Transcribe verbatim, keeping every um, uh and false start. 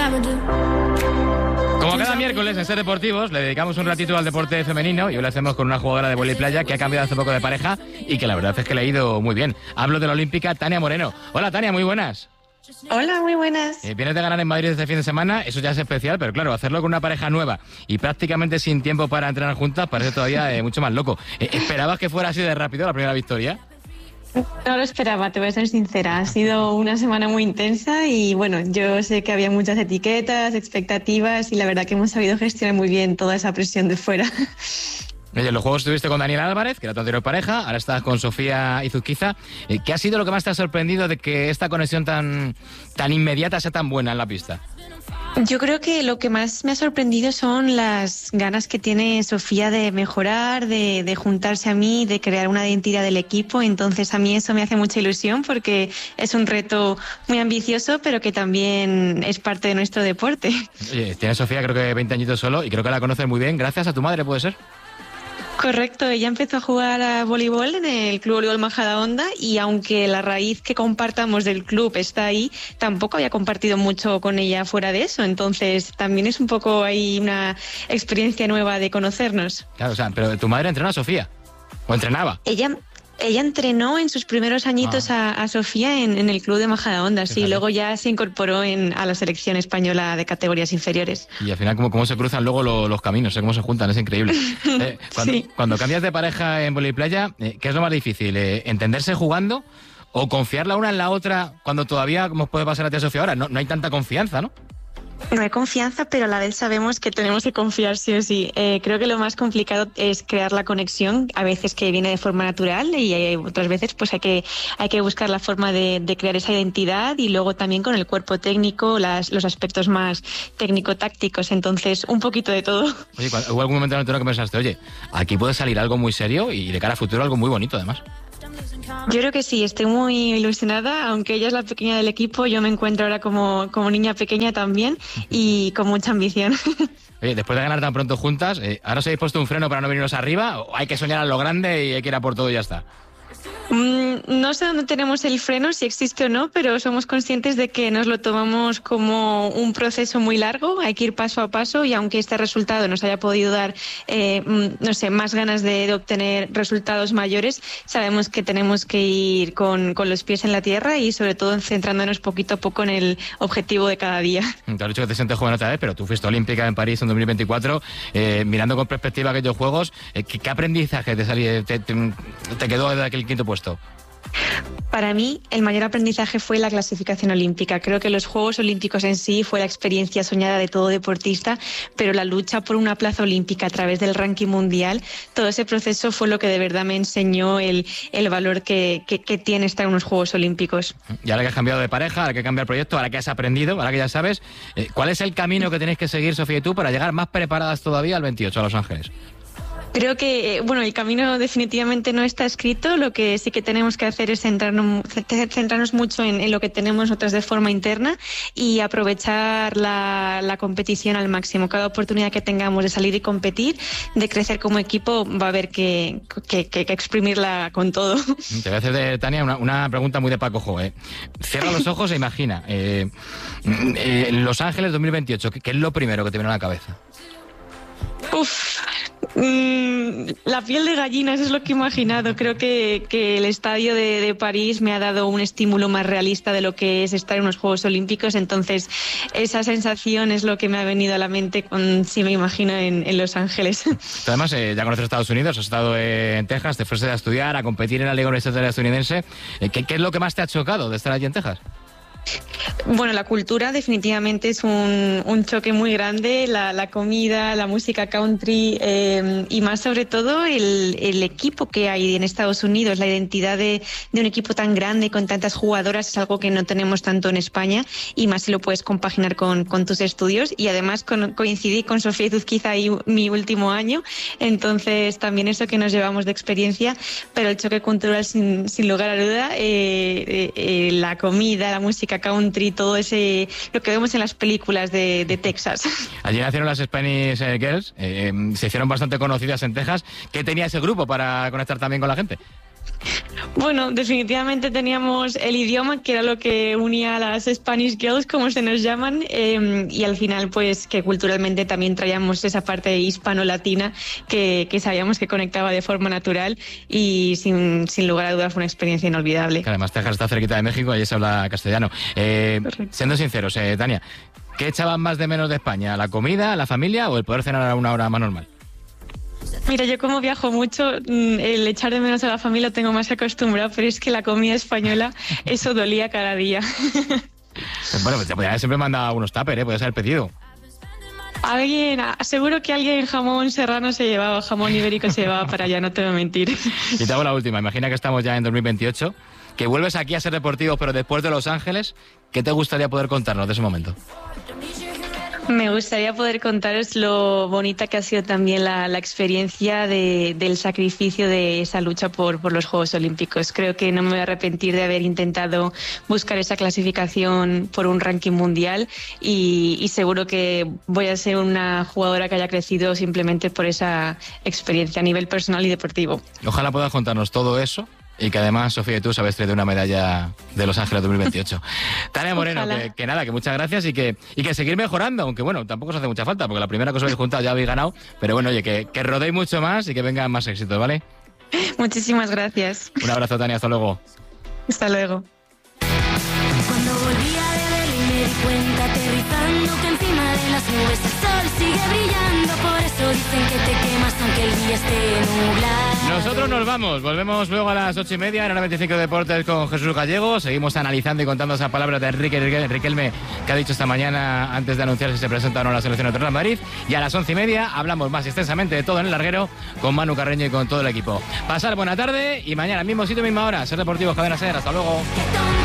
Como cada miércoles en Ser Deportivos le dedicamos un ratito al deporte femenino y hoy lo hacemos con una jugadora de vóley playa que ha cambiado hace poco de pareja y que la verdad es que le ha ido muy bien. Hablo de la olímpica Tania Moreno. Hola Tania, muy buenas. Hola, muy buenas. Eh, vienes de ganar en Madrid este fin de semana, eso ya es especial, pero claro, hacerlo con una pareja nueva y prácticamente sin tiempo para entrenar juntas parece todavía eh, mucho más loco. Eh, ¿Esperabas que fuera así de rápido la primera victoria? No lo esperaba, te voy a ser sincera. Ha sido una semana muy intensa y bueno, yo sé que había muchas etiquetas, expectativas y la verdad que hemos sabido gestionar muy bien toda esa presión de fuera. En los juegos estuviste con Daniela Álvarez, que era tu anterior pareja, ahora estás con Sofía Izuzquiza. ¿Qué ha sido lo que más te ha sorprendido de que esta conexión tan, tan inmediata sea tan buena en la pista? Yo creo que lo que más me ha sorprendido son las ganas que tiene Sofía de mejorar, de, de juntarse a mí, de crear una identidad del equipo. Entonces a mí eso me hace mucha ilusión porque es un reto muy ambicioso, pero que también es parte de nuestro deporte. Oye, tiene Sofía creo que veinte añitos solo y creo que la conoces muy bien gracias a tu madre, ¿puede ser? Correcto, ella empezó a jugar a voleibol en el Club Voleibol Majadahonda y aunque la raíz que compartamos del club está ahí, tampoco había compartido mucho con ella fuera de eso, entonces también es un poco ahí una experiencia nueva de conocernos. Claro, o sea, pero tu madre entrenó a Sofía, o entrenaba. Ella... Ella entrenó en sus primeros añitos ah. a, a Sofía en, en el club de Majadahonda, sí, y luego ya se incorporó en, a la selección española de categorías inferiores. Y al final cómo, cómo se cruzan luego lo, los caminos, ¿eh? Cómo se juntan, es increíble. Eh, cuando, sí. cuando cambias de pareja en vóley playa, eh, ¿qué es lo más difícil? Eh, ¿Entenderse jugando o confiar la una en la otra cuando todavía, como puede pasar a ti a Sofía ahora, no, no hay tanta confianza, ¿no? No hay confianza, pero a la vez sabemos que tenemos que confiar sí o sí. Eh, creo que lo más complicado es crear la conexión, a veces que viene de forma natural y hay otras veces pues hay que hay que buscar la forma de, de crear esa identidad y luego también con el cuerpo técnico, las, los aspectos más técnico-tácticos, entonces un poquito de todo. Oye, ¿hubo algún momento en el turno que pensaste, oye, aquí puede salir algo muy serio y de cara a futuro algo muy bonito además? Yo creo que sí, estoy muy ilusionada, aunque ella es la pequeña del equipo, yo me encuentro ahora como, como niña pequeña también y con mucha ambición. Oye, después de ganar tan pronto juntas, eh, ¿ahora os habéis puesto un freno para no venirnos arriba o hay que soñar a lo grande y hay que ir a por todo y ya está? Mm, no sé dónde tenemos el freno, si existe o no, pero somos conscientes de que nos lo tomamos como un proceso muy largo, hay que ir paso a paso y aunque este resultado nos haya podido dar, eh, no sé, más ganas de, de obtener resultados mayores, sabemos que tenemos que ir con, con los pies en la tierra y sobre todo centrándonos poquito a poco en el objetivo de cada día. Te has dicho que te sientes joven otra vez, pero tú fuiste olímpica en París en dos mil veinticuatro, eh, mirando con perspectiva aquellos Juegos, eh, ¿qué, ¿qué aprendizaje te, salí, te, te, te quedó de aquel quinto puesto? Para mí, el mayor aprendizaje fue la clasificación olímpica. Creo que los Juegos Olímpicos en sí fue la experiencia soñada de todo deportista, pero la lucha por una plaza olímpica a través del ranking mundial, todo ese proceso fue lo que de verdad me enseñó el, el valor que, que, que tiene estar en unos Juegos Olímpicos. Y ahora que has cambiado de pareja, ahora que cambia el proyecto, ahora que has aprendido, ahora que ya sabes, eh, ¿cuál es el camino que tenéis que seguir, Sofía y tú, para llegar más preparadas todavía al veintiocho a Los Ángeles? Creo que, bueno, el camino definitivamente no está escrito, lo que sí que tenemos que hacer es centrarnos, centrarnos mucho en, en lo que tenemos nosotros de forma interna y aprovechar la, la competición al máximo. Cada oportunidad que tengamos de salir y competir, de crecer como equipo, va a haber que, que, que, que exprimirla con todo. Te voy a hacer, de, Tania, una, una pregunta muy de Paco Jo, ¿eh? Cierra los ojos e imagina, eh, eh, Los Ángeles dos mil veintiocho, ¿qué, ¿qué es lo primero que te viene a la cabeza? Uf... Mm, la piel de gallinas es lo que he imaginado. Creo que, que el estadio de, de París me ha dado un estímulo más realista de lo que es estar en unos Juegos Olímpicos, entonces esa sensación es lo que me ha venido a la mente con, si me imagino en, en Los Ángeles. Además, eh, ya conoces Estados Unidos, has estado eh, en Texas, te fuiste a estudiar, a competir en la Liga Universitaria Estadounidense. Eh, ¿qué, ¿Qué es lo que más te ha chocado de estar allí en Texas? Bueno, la cultura definitivamente es un, un choque muy grande, la, la comida, la música country eh, y más sobre todo el, el equipo que hay en Estados Unidos, la identidad de, de un equipo tan grande con tantas jugadoras es algo que no tenemos tanto en España y más si lo puedes compaginar con, con tus estudios y además con, coincidí con Sofía Izuzquiza ahí mi último año, entonces también eso que nos llevamos de experiencia, pero el choque cultural sin, sin lugar a duda, eh, eh, la comida, la música country, todo ese lo que vemos en las películas de, de Texas. Allí nacieron las Spanish Girls, eh, se hicieron bastante conocidas en Texas. ¿Qué tenía ese grupo para conectar también con la gente? Bueno, definitivamente teníamos el idioma, que era lo que unía a las Spanish Girls, como se nos llaman, eh, y al final, pues, que culturalmente también traíamos esa parte hispano-latina que, que sabíamos que conectaba de forma natural y sin, sin lugar a dudas fue una experiencia inolvidable. Que además Texas está cerquita de México y se habla castellano. Eh, siendo sinceros, eh, Tania, ¿qué echaban más de menos de España? ¿La comida, la familia o el poder cenar a una hora más normal? Mira, yo como viajo mucho, el echar de menos a la familia lo tengo más acostumbrado, pero es que la comida española, eso dolía cada día. Bueno, pues te podrías siempre mandar unos tuppers, ¿eh? Podrías haber pedido. Alguien, seguro que alguien jamón serrano se llevaba, jamón ibérico se llevaba para allá, no te voy a mentir. Y te hago la última, imagina que estamos ya en dos mil veintiocho, que vuelves aquí a ser deportivo, pero después de Los Ángeles, ¿qué te gustaría poder contarnos de ese momento? Me gustaría poder contaros lo bonita que ha sido también la, la experiencia de, del sacrificio de esa lucha por, por los Juegos Olímpicos. Creo que no me voy a arrepentir de haber intentado buscar esa clasificación por un ranking mundial y, y seguro que voy a ser una jugadora que haya crecido simplemente por esa experiencia a nivel personal y deportivo. Ojalá puedas contarnos todo eso. Y que además, Sofía y tú sabes traer una medalla de Los Ángeles dos mil veintiocho. Tania Moreno, que, que nada, que muchas gracias y que, y que seguir mejorando, aunque bueno, tampoco os hace mucha falta, porque la primera que os habéis juntado ya habéis ganado, pero bueno, oye, que, que rodéis mucho más y que vengan más éxitos, ¿vale? Muchísimas gracias. Un abrazo, Tania, hasta luego. Hasta luego. Cuando volví a Berlín me di cuenta, aterrizando, que encima de las nubes el sol sigue brillando, por eso dicen que te quemas aunque el día esté nublado. Nosotros nos vamos, volvemos luego a las ocho y media en noventa y cinco Deportes con Jesús Gallego. Seguimos analizando y contando esas palabras de Enrique Riquelme que ha dicho esta mañana antes de anunciar si se presenta o no a la selección de Real Madrid. Y a las once y media hablamos más extensamente de todo en el larguero con Manu Carreño y con todo el equipo. Pasar buena tarde y mañana mismo sitio, misma hora. Ser Deportivos, Cadena Ser. Hasta luego.